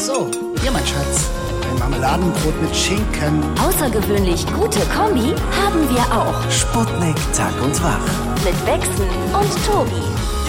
So, hier, mein Schatz. Ein Marmeladenbrot mit Schinken. Außergewöhnlich gute Kombi haben wir auch. Sputnik Tag und Wach. Mit Wechseln und Tobi.